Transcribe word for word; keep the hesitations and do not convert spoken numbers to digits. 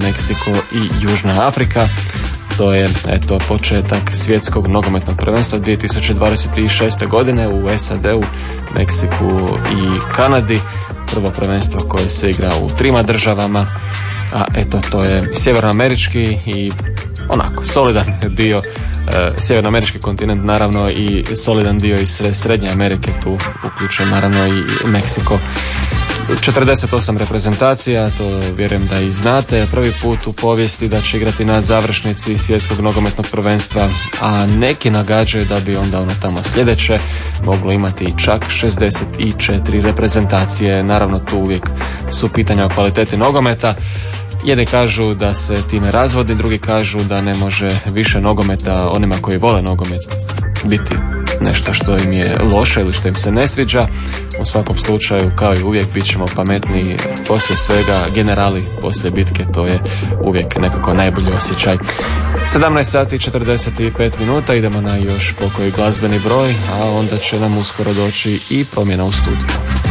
Meksiko i Južna Afrika. To je eto početak svjetskog nogometnog prvenstva dvije tisuće dvadeset šeste godine u S A D-u, Meksiku i Kanadi. Prvo prvenstvo koje se igra u trima državama, a eto to je sjevernoamerički i onako solidan dio, e, sjevernoamerički kontinent naravno i solidan dio iz Srednje Amerike, tu uključuje naravno i Meksiko. četrdeset osam reprezentacija, to vjerujem da i znate, prvi put u povijesti da će igrati na završnici svjetskog nogometnog prvenstva, a neki nagađaju da bi onda ono tamo sljedeće moglo imati čak šezdeset četiri reprezentacije. Naravno tu uvijek su pitanja o kvaliteti nogometa. Jedni kažu da se time razvodi, drugi kažu da ne može više nogometa onima koji vole nogomet biti nešto što im je loše ili što im se ne sviđa. U svakom slučaju, kao i uvijek, bit ćemo pametniji poslije svega, generali poslije bitke, to je uvijek nekako najbolji osjećaj. sedamnaest sati i četrdeset pet minuta, idemo na još pokoji glazbeni broj, a onda će nam uskoro doći i promjena u studiju.